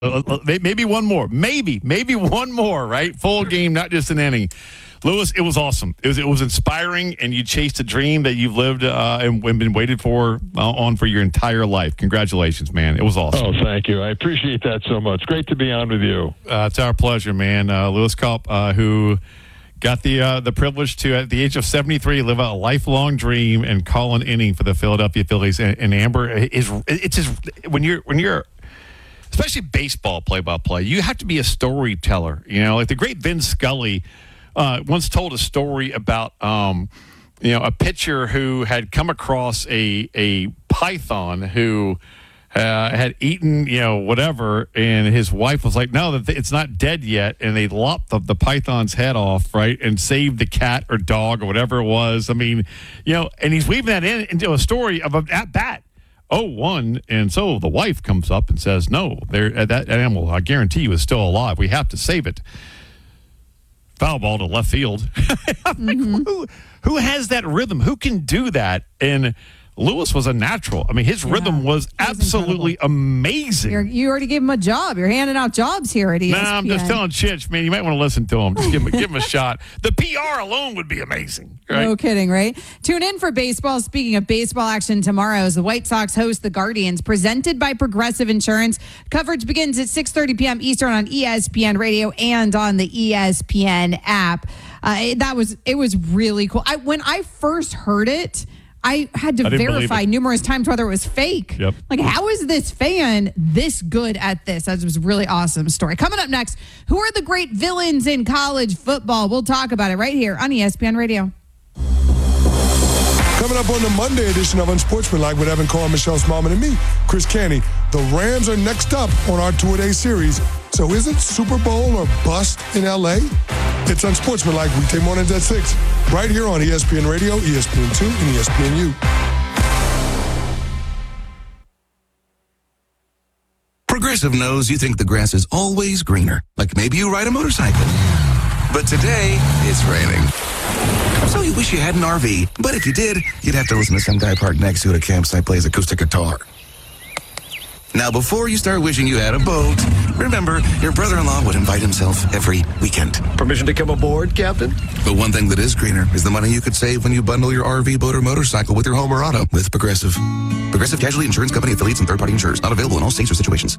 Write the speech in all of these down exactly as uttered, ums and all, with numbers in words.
Uh, maybe one more. Maybe. Maybe one more, right? Full game, not just an inning. Lewis, it was awesome. It was it was inspiring, and you chased a dream that you've lived uh, and been waited for uh, on for your entire life. Congratulations, man. It was awesome. Oh, thank you. I appreciate that so much. Great to be on with you. Uh, it's our pleasure, man. Uh, Lewis Kulp, uh, who got the uh, the privilege to, at the age of seventy-three, live out a lifelong dream and call an inning for the Philadelphia Phillies. And, and Amber, is it's just when you're when you're especially baseball play-by-play, you have to be a storyteller. You know, like the great Vin Scully uh, once told a story about, um, you know, a pitcher who had come across a a python who uh, had eaten, you know, whatever, and his wife was like, no, it's not dead yet, and they lopped the, the python's head off, right, and saved the cat or dog or whatever it was. I mean, you know, and he's weaving that in into a story of a at-bat. oh one, and so the wife comes up and says, no, there, that animal, I guarantee you, is still alive. We have to save it. Foul ball to left field. I'm like, mm-hmm. who, who has that rhythm? Who can do that? And Lewis was a natural. I mean, his yeah, rhythm was absolutely amazing. You're, you already gave him a job. You're handing out jobs here at E S P N. Nah, I'm just telling Chich, man, you might want to listen to him. Just give him, give him a shot. The P R alone would be amazing. Right? No kidding, right? Tune in for baseball. Speaking of baseball action tomorrow, as the White Sox host the Guardians, presented by Progressive Insurance. Coverage begins at six thirty p.m. Eastern on E S P N Radio and on the E S P N app. Uh, that was it was really cool. I when I first heard it, I had to I verify numerous times whether it was fake. Yep. Like, how is this fan this good at this? That was a really awesome story. Coming up next, who are the great villains in college football? We'll talk about it right here on E S P N Radio. Coming up on the Monday edition of Unsportsmanlike with Evan Carr, Michelle Smallman, and me, Chris Canty. The Rams are next up on our two-a-day series. So is it Super Bowl or bust in L A? It's Unsportsmanlike weekday mornings at six, right here on E S P N Radio, E S P N two, and E S P N U. Progressive knows you think the grass is always greener, like maybe you ride a motorcycle. But today, it's raining. So you wish you had an R V, but if you did, you'd have to listen to some guy parked next to you at a campsite plays acoustic guitar. Now, before you start wishing you had a boat, remember, your brother-in-law would invite himself every weekend. Permission to come aboard, Captain? But one thing that is greener is the money you could save when you bundle your R V, boat, or motorcycle with your home or auto with Progressive. Progressive Casualty Insurance Company affiliates and third-party insurers. Not available in all states or situations.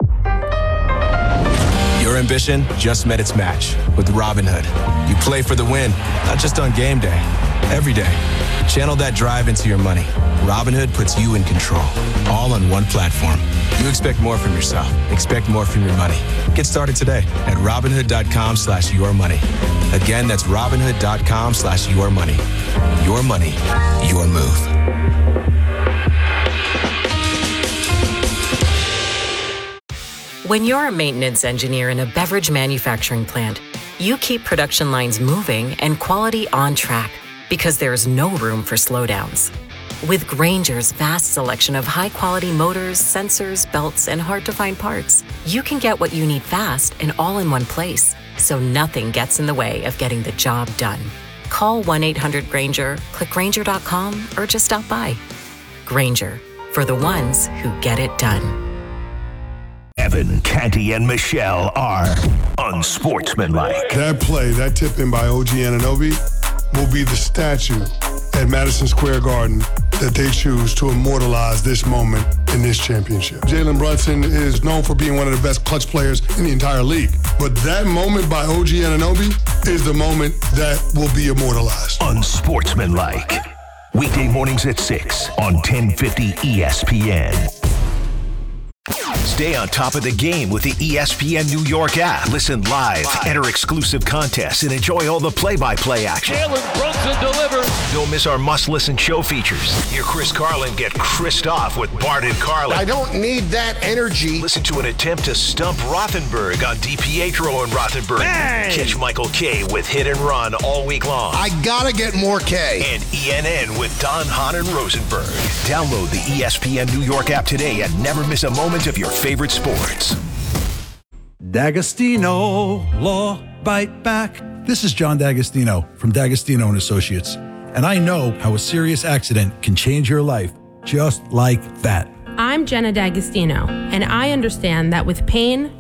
Your ambition just met its match with Robinhood. You play for the win, not just on game day, every day. Channel that drive into your money. Robinhood puts you in control, all on one platform. You expect more from yourself. Expect more from your money. Get started today at Robinhood.com slash your money. Again, that's Robinhood.com slash your money. Your money, your move. When you're a maintenance engineer in a beverage manufacturing plant, you keep production lines moving and quality on track because there's no room for slowdowns. With Grainger's vast selection of high-quality motors, sensors, belts, and hard-to-find parts, you can get what you need fast and all in one place, so nothing gets in the way of getting the job done. Call one eight hundred Grainger, click Grainger dot com, or just stop by. Grainger, for the ones who get it done. Evan, Canty, and Michelle are Unsportsmanlike. That play, that tip in by O G Anunoby, will be the statue at Madison Square Garden that they choose to immortalize this moment in this championship. Jalen Brunson is known for being one of the best clutch players in the entire league. But that moment by O G Anunoby is the moment that will be immortalized. Unsportsmanlike. Weekday mornings at six on ten fifty E S P N. Stay on top of the game with the E S P N New York app. Listen live, enter exclusive contests, and enjoy all the play-by-play action. Jalen Brunson delivers. Don't miss our must-listen show features. Hear Chris Carlin get Chris'd off with Bart and Carlin. I don't need that energy. Listen to an attempt to stump Rothenberg on DiPietro and Rothenberg. Bang! Catch Michael K with Hit and Run all week long. I gotta get more K. And E N N with Don Hahn and Rosenberg. Download the E S P N New York app today and never miss a moment of your favorite sports. D'Agostino, Law, Bite Back. This is John D'Agostino from D'Agostino and Associates, and I know how a serious accident can change your life just like that. I'm Jenna D'Agostino, and I understand that with pain,